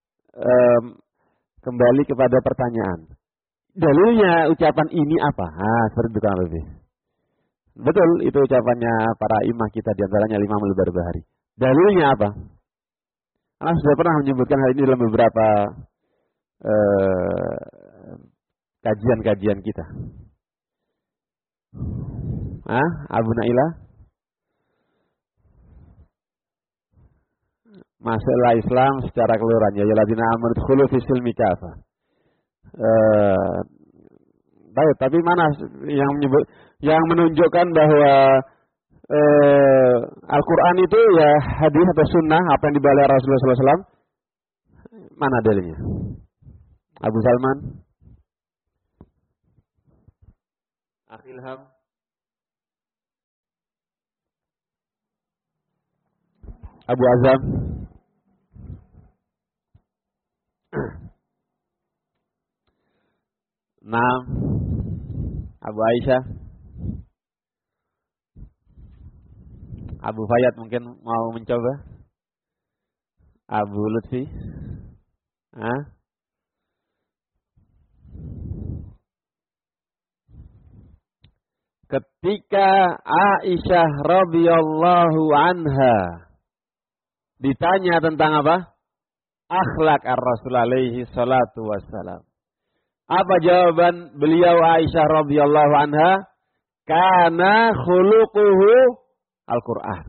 kembali kepada pertanyaan. Dalilnya ucapan ini apa? Seperti itu kan lebih. Betul, itu ucapannya para imam kita, diantaranya Imam Al-Barbahari. Dalilnya apa? Karena sudah pernah menyebutkan hal ini dalam beberapa kajian-kajian kita. Abu Na'ilah? Masuklah Islam secara keseluruhan. Ya alladzina amanu udkhulu fis silmi kafah. Baik, tapi mana yang menunjukkan bahwa Al-Quran itu ya hadis atau sunnah apa yang dibawa oleh Rasulullah SAW? Mana dalilnya? Abu Salman? Akhilham. Abu Azam. Naam. Abu Aisyah. Abu Fayyad mungkin mau mencoba. Abu Lutfi. Ketika Aisyah radhiyallahu anha ditanya tentang apa? Akhlak ar-Rasul alaihi salatu wassalam. Apa jawaban beliau Aisyah radhiyallahu anha? Kana khuluquhu Al-Qur'an.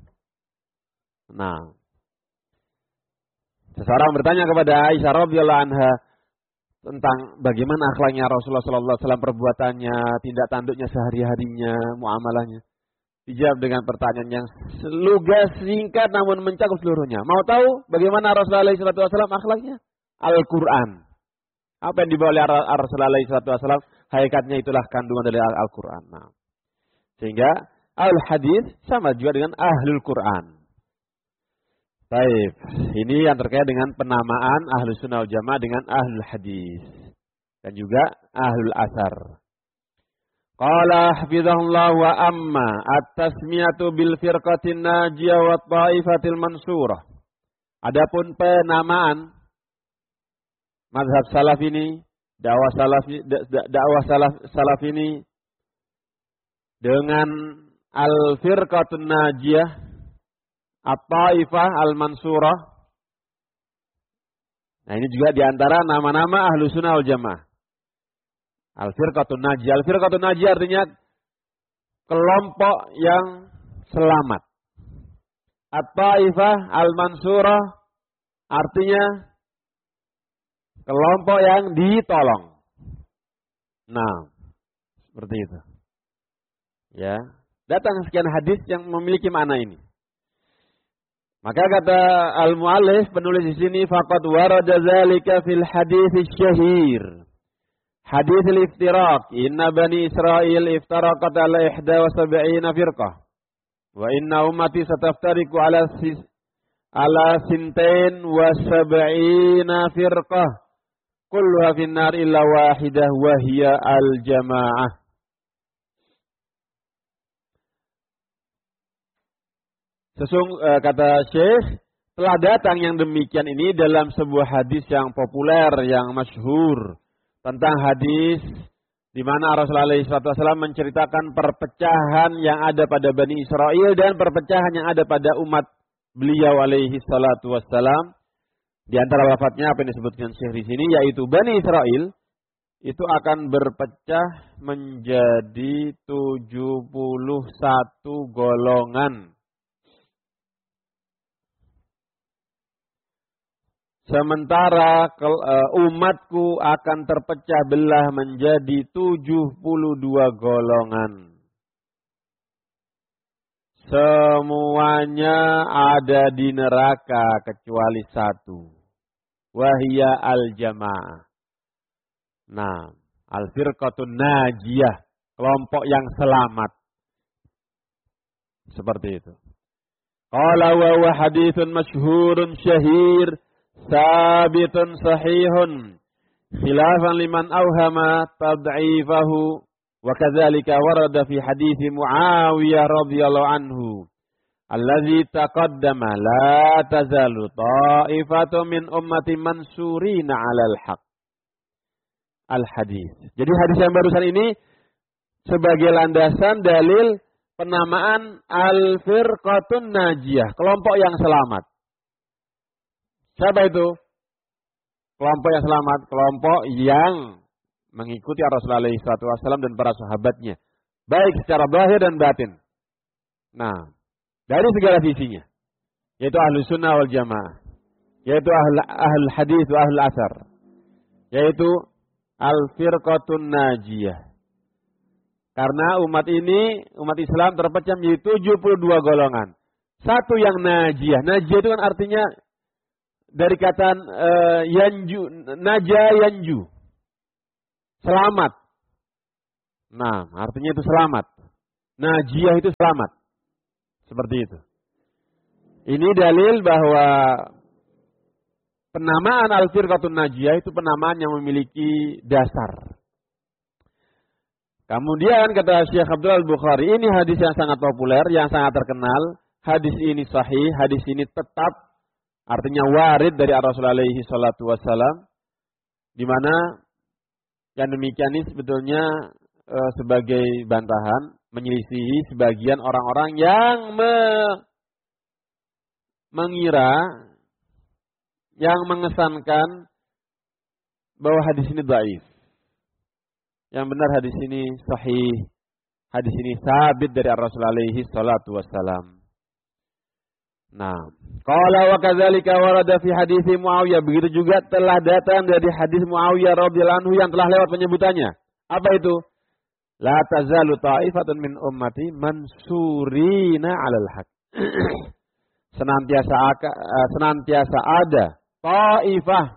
Nah, seseorang bertanya kepada Aisyah radhiyallahu anha tentang bagaimana akhlaknya Rasulullah sallallahu alaihi wasallam, perbuatannya, tindak tanduknya sehari-harinya, muamalahnya. Dijawab dengan pertanyaan yang lugas, singkat namun mencakup seluruhnya. Mau tahu bagaimana Rasulullah sallallahu alaihi wasallam akhlaknya? Al-Qur'an. Apa yang dibawa oleh Rasulullah sallallahu alaihi wasallam, hakikatnya itulah kandungan dari Al-Qur'an. Nah, sehingga al-hadis sama juga dengan ahlul Qur'an. Baik, ini yang terkait dengan penamaan Ahlus Sunnah wal Jamaah dengan Ahlul Hadis dan juga Ahlul Athar. Qala hafizahullah wa amma at-tasmiyatu bil firqatin najiyah wa ta'ifatil mansurah. Adapun penamaan mazhab salaf ini, dakwah salaf ini dengan al-firqatun najiyah, at-ta'ifah al-mansurah. Nah, ini juga diantara nama-nama Ahlus Sunnah wal Jamaah. Al-firqatun najiyah. Al-firqatun najiyah artinya kelompok yang selamat. At-ta'ifah al-mansurah artinya kelompok yang ditolong. Nah, seperti itu. Ya, datang sekian hadis yang memiliki makna ini. Maka kata al-muallif, penulis di sini, faqad warada dzalika fil hadits syahir. Hadits al-iftiraq, inna bani Israil iftaraqat ala 71 firqah. Wa inna ummati sataftariqu ala 72 firqah. Kulluha finnar illa wahidah wa hiya al-jamaah. Kata Syekh, telah datang yang demikian ini dalam sebuah hadis yang populer, yang masyhur, tentang hadis di mana Rasulullah SAW menceritakan perpecahan yang ada pada Bani Israel dan perpecahan yang ada pada umat beliau alaihi salatu wassalam. Di antara lafadznya apa yang disebutkan Syekh di sini, yaitu Bani Israel itu akan berpecah menjadi 71 golongan. Sementara umatku akan terpecah belah menjadi 72 golongan. Semuanya ada di neraka kecuali satu. Wahia al-jamaah. Nah, al-firqatun najiyah. Kelompok yang selamat. Seperti itu. Qala wa huwa haditsun masyhurun syahir. Sabitun sahihun khilafan liman awhama tad'ifahu wa kadzalika warada fi hadits Muawiyah radhiyallahu anhu allazi taqaddama la tazalu ta'ifatu min ummati mansurina 'alal haq al-hadis. Jadi hadis yang barusan ini sebagai landasan dalil penamaan al-firqatun najiyah, kelompok yang selamat. Siapa itu? Kelompok yang selamat, kelompok yang mengikuti Rasulullah SAW dan para sahabatnya, baik secara zahir dan batin. Nah, dari segala sisinya, yaitu Ahlus Sunnah wal Jamaah, yaitu Ahlul Hadis wa Ahlul Athar, yaitu Al-Firqatun Najiyah. Karena umat Islam terpecah menjadi 72 golongan. Satu yang najiyah. Najiyah itu kan artinya dari kata yanju, naja yanju. Selamat. Nah, artinya itu selamat. Najiyah itu selamat. Seperti itu. Ini dalil bahwa penamaan al-firqatun najiyah itu penamaan yang memiliki dasar. Kemudian kata Syekh Abdul Al-Bukhari, ini hadis yang sangat populer, yang sangat terkenal. Hadis ini sahih, hadis ini tetap, artinya warid dari Rasulullah alaihi salatu wassalam. Di mana yang demikian ini sebetulnya sebagai bantahan, menyelisihi sebagian orang-orang yang mengira, yang mengesankan bahwa hadis ini dhaif. Yang benar hadis ini sahih. Hadis ini sabit dari Rasulullah alaihi salatu wassalam. Nah, qala wa kadzalika warada fi hadis Muawiyah, begitu juga telah datang dari hadis Muawiyah radhiyallahu anhu yang telah lewat penyebutannya. Apa itu? La tazalu ta'ifatun min ummati mansurina 'alal haq. Senantiasa ada ta'ifah,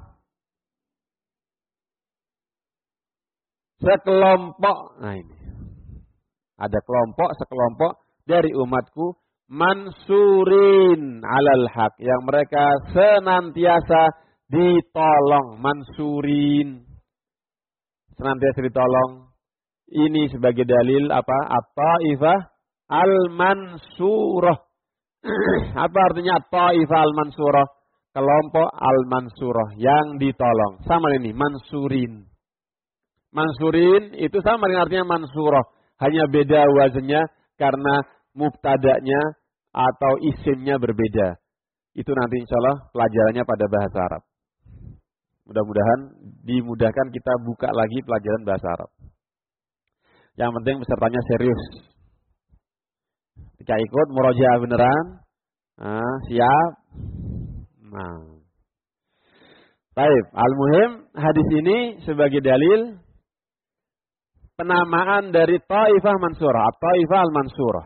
sekelompok. Nah ini. Ada sekelompok dari umatku mansurin 'alal haq, yang mereka senantiasa ditolong, mansurin. Senantiasa ditolong. Ini sebagai dalil apa? At-Taifah al-Mansurah. Apa artinya At-Taifah al-Mansurah? Kelompok al-Mansurah yang ditolong. Sama ini, Mansurin. Mansurin itu sama dengan artinya Mansurah. Hanya beda wazannya karena mubtada'nya atau isimnya berbeda. Itu nanti insya Allah pelajarannya pada bahasa Arab. Mudah-mudahan dimudahkan kita buka lagi pelajaran bahasa Arab. Yang penting pesertanya serius. Ketika ikut murojaah beneran, siap. Nah, baik. Al-muhim hadis ini sebagai dalil penamaan dari Taifah Mansurah, Taifah al-Mansurah.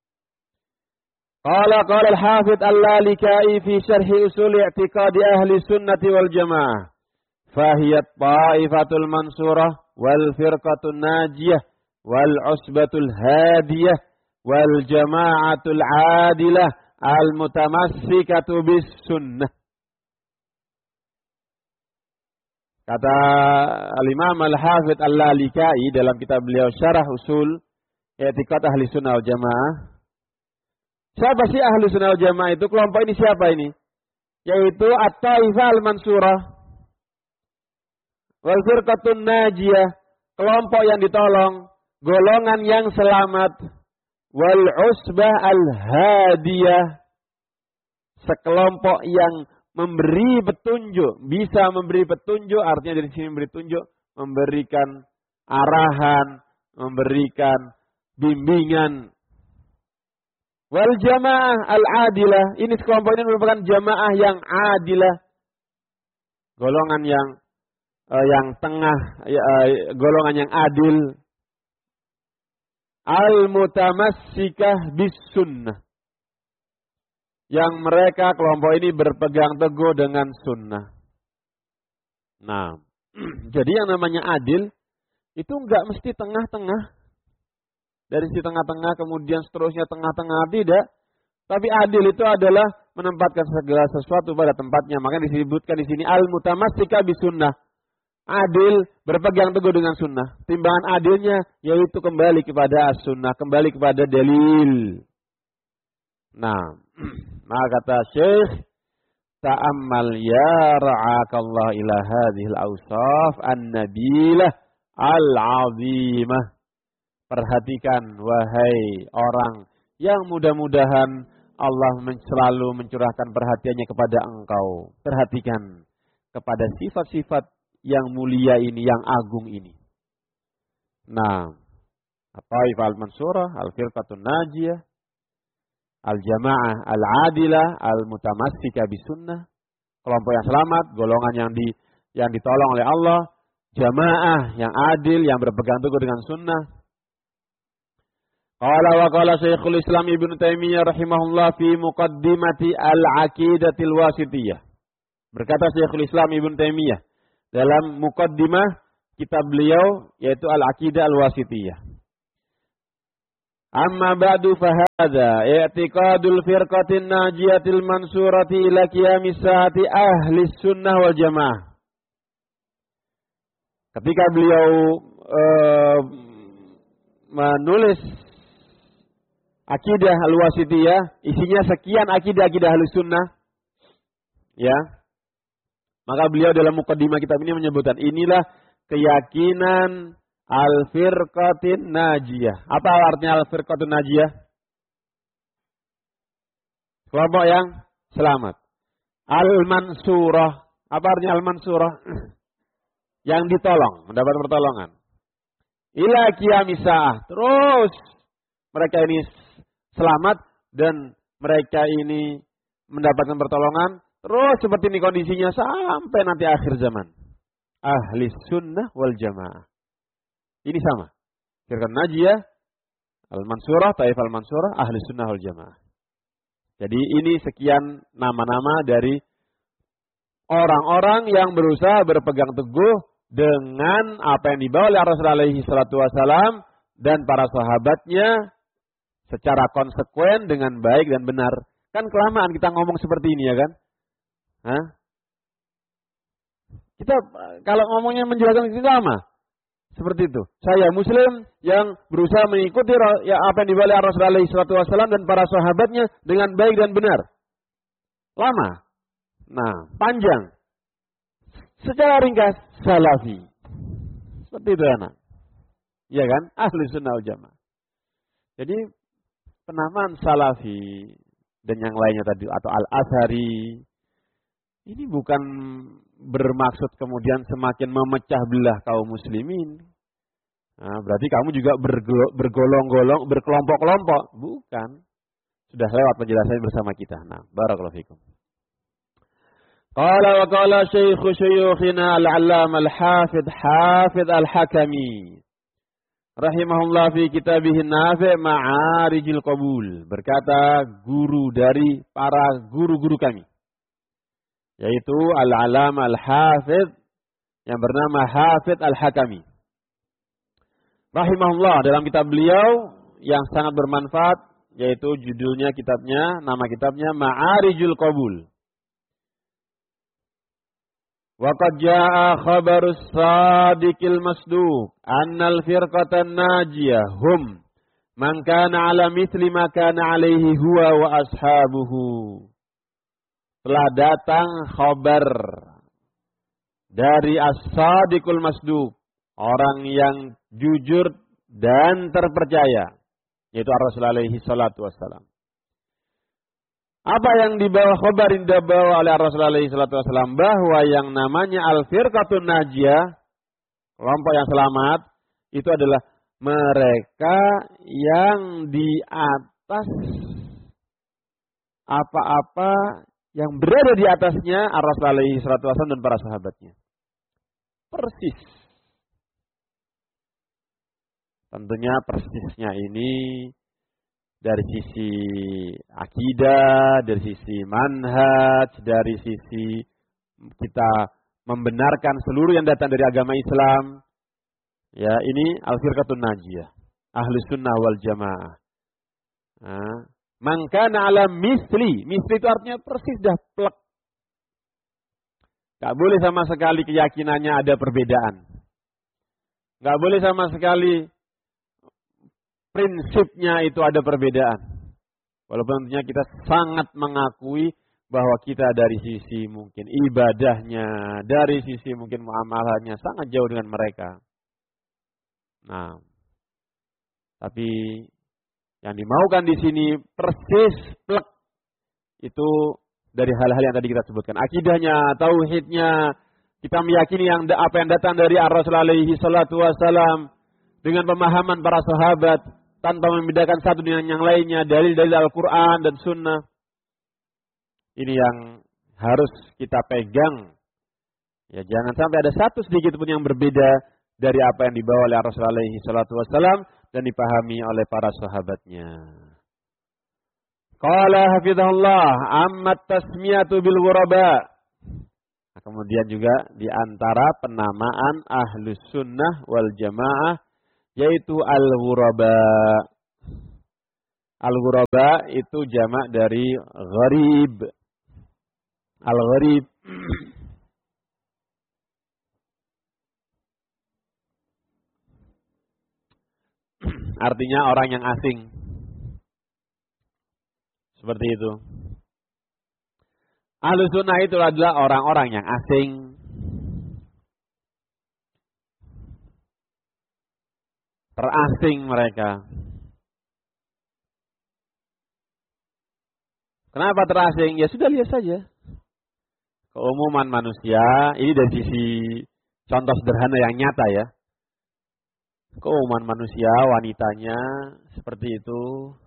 Qala al-Hafidz Al-Lalikai fi syarh usul i'tiqadi ahli sunnati wal jamaah. Fahiyat Taifatul Mansurah wal firqatun najiyah wal usbatul hadiyah wal jama'atul adilah al mutamassikatu bis sunnah. Kata Al-Imam Al-Hafidz Al-Lalikai dalam kitab beliau Syarah Usul I'tiqad Ahli Sunnah wal Jamaah. Siapa sih Ahli Sunnah wal Jamaah itu? Kelompok ini siapa ini? Yaitu At-Taifah Al-Mansurah wal firqatun najiyah, kelompok yang ditolong, golongan yang selamat, wal usbah al-hadiyah, sekelompok yang memberi petunjuk, bisa memberi petunjuk, artinya dari sini memberi petunjuk, memberikan arahan, memberikan bimbingan. Wal jamaah al-adilah, ini sekelompok ini merupakan jamaah yang adilah, golongan yang tengah, golongan yang adil. Al-mutamassikah bis sunnah, yang mereka kelompok ini berpegang teguh dengan sunnah. Nah, jadi yang namanya adil itu enggak mesti tengah-tengah. Dari si tengah-tengah kemudian seterusnya tengah-tengah, tidak. Tapi adil itu adalah menempatkan segala sesuatu pada tempatnya. Maka disebutkan di sini al-mutamassikah bis sunnah. Adil berpegang teguh dengan sunnah. Timbangan adilnya yaitu kembali kepada as-sunnah, kembali kepada dalil. Nah, maka kata Syekh, ta'ammal ya ra'akallah ila hadhil awsaf an-nabilah al-azimah. Perhatikan wahai orang yang mudah-mudahan Allah selalu mencurahkan perhatiannya kepada engkau. Perhatikan kepada sifat-sifat yang mulia ini, yang agung ini. Nah, At-Taifah al-Mansurah, al-firqatun najiyah, al-jamaah al-adilah, al-mutamassikah bisunnah, kelompok yang selamat, golongan yang ditolong oleh Allah, jamaah yang adil, yang berpegang teguh dengan sunnah. Qala wa qala Syekhul Islam Ibnu Taimiyah rahimahullah fi muqaddimati al-aqidatil wasitiyah. Berkata Syekhul Islam Ibnu Taimiyah dalam muqaddimah kitab beliau yaitu Al-Aqidah Al-Wasitiyah. Amma ba'du fahadha i'tiqadul firqatin najiyatil mansurati ila qiyamis saati ahli sunnah wal jamaah. Ketika beliau menulis akidah al-wasitiyah, isinya sekian akidah-akidah ahli sunnah, ya. Maka beliau dalam mukaddimah kitab ini menyebutkan inilah keyakinan al-firqatin najiyah. Apa artinya al-firqatin najiyah? Kelompok yang selamat. Al-mansurah. Apa artinya al-mansurah? Yang ditolong, mendapat pertolongan. Ila qiyamis saah. Terus mereka ini selamat dan mereka ini mendapatkan pertolongan. Terus seperti ini kondisinya sampai nanti akhir zaman. Ahli sunnah wal jamaah. Ini sama. Firqah najiyah, al-mansurah, taif al-mansurah, ahli sunnah wal jamaah. Jadi ini sekian nama-nama dari orang-orang yang berusaha berpegang teguh dengan apa yang dibawa oleh Rasulullah alaihi salatu wasalam dan para sahabatnya secara konsekuen dengan baik dan benar. Kan kelamaan kita ngomong seperti ini ya kan? Hah? Kita kalau ngomongnya menjelaskan itu sama. Seperti itu. Saya muslim yang berusaha mengikuti ya, apa yang dibawa oleh Rasulullah SAW dan para sahabatnya dengan baik dan benar. Lama. Nah, panjang. Secara ringkas, salafi. Seperti itu anak. Iya kan? Ahli sunnah wal jamaah. Jadi, penamaan salafi dan yang lainnya tadi, atau al-athari, ini bukan bermaksud kemudian semakin memecah belah kaum muslimin. Nah, berarti kamu juga bergolong-golong, berkelompok-kelompok. Bukan. Sudah lewat penjelasannya bersama kita. Nah, barakallahu fikum. Qala wa qala syaikhu syuyukhina al-'allamah al-hafidh Hafidh al-Hakami rahimahullah fi kitabih an-nafi' Ma'arijil Qabul. Berkata guru dari para guru-guru kami, yaitu al-'allamah al-hafidh yang bernama Hafidh al-Hakami. Rahimahullah, dalam kitab beliau yang sangat bermanfaat, yaitu judulnya kitabnya, nama kitabnya Ma'arijul Qabul. Wa qad jaa'a khabarus sadiqil masduq annal firqatan najiyah hum man kana 'ala mithli ma kana 'alaihi huwa wa ashabuhu. Telah datang khabar dari as-sadiqul masduq, orang yang jujur dan terpercaya, yaitu Rasulullah alaihi salatu wassalam. Apa yang dibawa khabar yang dibawa oleh Rasulullah alaihi salatu wassalam, bahwa yang namanya al-firqatun najiyah, kelompok yang selamat, itu adalah mereka yang di atas apa-apa yang berada di atasnya Rasulullah alaihi salatu wassalam dan para sahabatnya. Persis. Tentunya persisnya ini dari sisi akidah, dari sisi manhaj, dari sisi kita membenarkan seluruh yang datang dari agama Islam. Ya, ini al-firqatun najiyah, ahli sunnah wal jamaah. Man kana ala misli itu artinya persis dah plek. Gak boleh sama sekali keyakinannya ada perbedaan. Gak boleh sama sekali prinsipnya itu ada perbedaan. Walaupun tentunya kita sangat mengakui bahwa kita dari sisi mungkin ibadahnya, dari sisi mungkin muamalahnya sangat jauh dengan mereka. Nah, tapi yang dimaukan di sini persis plek itu dari hal-hal yang tadi kita sebutkan. Akidahnya, tauhidnya, kita meyakini apa yang datang dari Rasulullah alaihi salatu wassalam dengan pemahaman para sahabat tanpa membedakan satu dengan yang lainnya, dalil-dalil Al-Quran dan Sunnah. Ini yang harus kita pegang. Ya, jangan sampai ada satu sedikit pun yang berbeda dari apa yang dibawa oleh Rasulullah alaihi salatu wassalam dan dipahami oleh para sahabatnya. Qala hafizahullah ammat tasmiyatu bil ghuraba. Nah, kemudian juga di antara penamaan ahlus sunnah wal jamaah yaitu al-ghuraba. Al-ghuraba itu jamak dari gharib. Al-gharib. Artinya orang yang asing. Seperti itu. Ahlus sunnah itu adalah orang-orang yang asing. Terasing mereka. Kenapa terasing? Ya sudah lihat saja. Keumuman manusia, ini dari sisi contoh sederhana yang nyata ya. Keumuman manusia, wanitanya seperti itu.